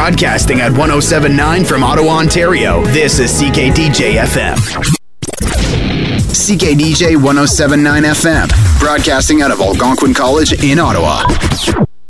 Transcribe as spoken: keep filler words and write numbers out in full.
Broadcasting at one oh seven point nine from Ottawa, Ontario, this is C K D J F M. C K D J one oh seven point nine F M, broadcasting out of Algonquin College in Ottawa.